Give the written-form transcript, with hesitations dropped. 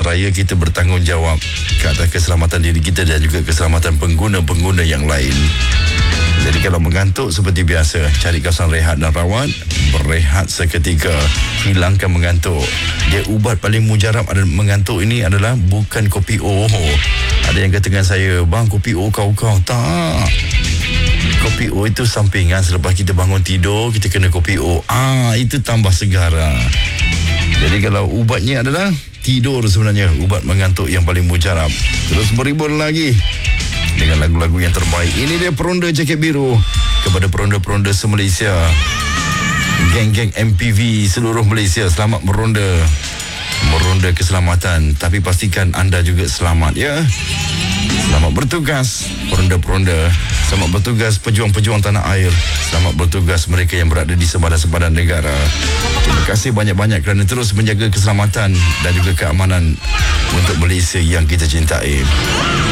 raya kita bertanggungjawab ke atas keselamatan diri kita dan juga keselamatan pengguna-pengguna yang lain. Jadi kalau mengantuk seperti biasa, cari kawasan rehat dan rawat, berehat seketika, hilangkan mengantuk. Dia ubat paling mujarab mengantuk ini adalah bukan kopi O. Ada yang kata dengan saya, bang, kopi O kau. Tak. Kopi O itu sampingan. Selepas kita bangun tidur, kita kena kopi O. Itu tambah segar. Jadi kalau ubatnya adalah tidur sebenarnya, ubat mengantuk yang paling mujarab. Terus beribun lagi dengan lagu-lagu yang terbaik. Ini dia Peronda Jaket Biru. Kepada peronda-peronda se-Malaysia, geng-geng MPV seluruh Malaysia, selamat meronda. Meronda keselamatan. Tapi pastikan anda juga selamat, ya. Selamat bertugas peronda-peronda. Selamat bertugas pejuang-pejuang tanah air. Selamat bertugas mereka yang berada di sebadan-sebadan negara. Terima kasih banyak-banyak kerana terus menjaga keselamatan dan juga keamanan untuk Malaysia yang kita cintai.